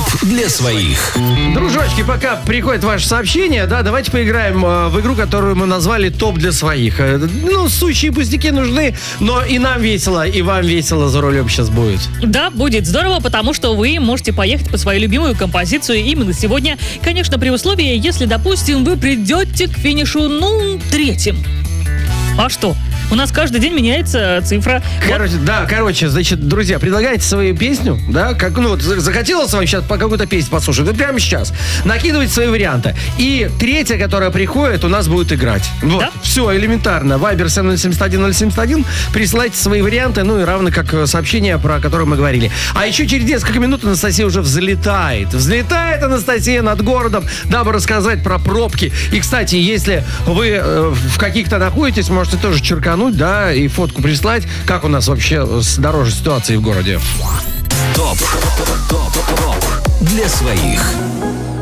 для своих. Дружочки, пока приходит ваше сообщение, да, давайте поиграем в игру, которую мы назвали «Топ для своих». Ну, сущие пустяки нужны, но и нам весело, и вам весело за рулем сейчас будет. Да, будет здорово, потому что вы можете поехать по свою любимую композицию именно сегодня. Конечно, при условии, если, допустим, вы придете к финишу, третьим. А что? У нас каждый день меняется цифра. Короче, значит, друзья, предлагайте свою песню, да, захотелось вам сейчас по какую-то песню послушать, прямо сейчас. Накидывайте свои варианты. И третья, которая приходит, у нас будет играть. Вот, да? Все, элементарно. Вайбер 7071 присылайте свои варианты, и равно как сообщения, про которые мы говорили. А еще через несколько минут Анастасия уже взлетает. Взлетает Анастасия над городом, дабы рассказать про пробки. И, кстати, если вы в каких-то находитесь, можете тоже черкануть, да, и фотку прислать, как у нас вообще с дорожной ситуацией в городе. Топ для своих.